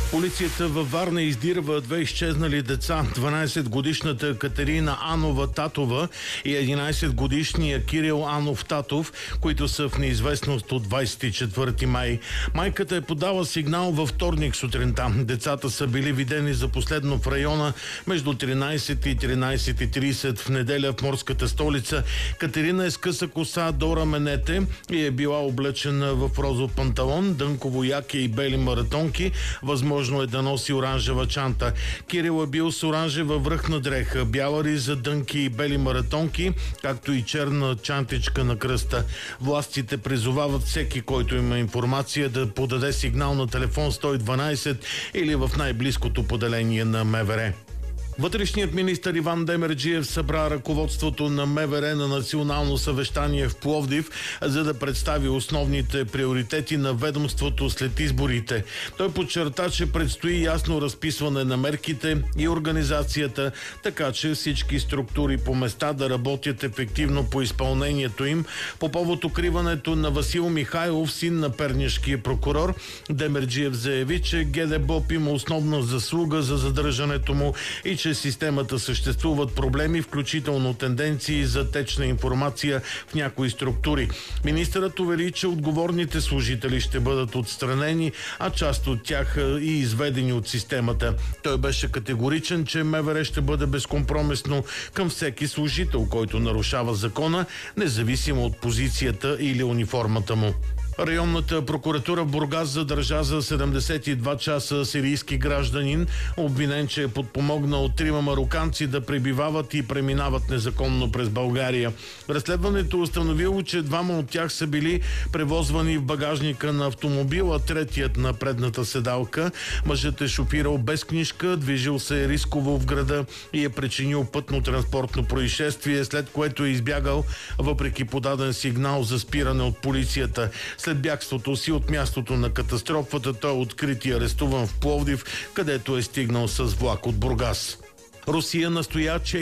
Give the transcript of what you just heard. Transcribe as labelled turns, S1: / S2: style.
S1: Полицията във Варна издирва две изчезнали деца. 12-годишната Катерина Анова Татова и 11-годишния Кирил Анов Татов, които са в неизвестност от 24 май. Майката е подала сигнал във вторник сутринта. Децата са били видени за последно в района между 13 и 13:30 в неделя в морската столица. Катерина е с къса коса до раменете и е била облечена в розов панталон, дънково яке и бели маратонки. Възможно е да носи оранжева чанта. Кирил е бил с оранжева връхна дреха, бяла риза, дънки и бели маратонки, както и черна чантичка на кръста. Властите призовават всеки, който има информация, да подаде сигнал на телефон 112 или в най-близкото поделение на МВР. Вътрешният министър Иван Демерджиев събра ръководството на МВР на национално съвещание в Пловдив, за да представи основните приоритети на ведомството след изборите. Той подчерта, че предстои ясно разписване на мерките и организацията, така че всички структури по места да работят ефективно по изпълнението им. По повод укриването на Васил Михайлов, син на пернишкия прокурор, Демерджиев заяви, че ГДБОП има основна заслуга за задържането му и че системата съществуват проблеми, включително тенденции за течна информация в някои структури. Министърът увери, че отговорните служители ще бъдат отстранени, а част от тях и изведени от системата. Той беше категоричен, че МВР ще бъде безкомпромисно към всеки служител, който нарушава закона, независимо от позицията или униформата му. Районната прокуратура в Бургас задържа за 72 часа сирийски гражданин, обвинен, че е подпомогнал 3 мароканци да пребивават и преминават незаконно през България. Разследването установило, че 2 от тях са били превозвани в багажника на автомобила, третият на предната седалка. Мъжът е шофирал без книжка, движил се рисково в града и е причинил пътно-транспортно происшествие, след което е избягал въпреки подаден сигнал за спиране от полицията. След бягството си от мястото на катастрофата, той е открит и арестуван в Пловдив, където е стигнал с влак от Бургас. Русия настоя, че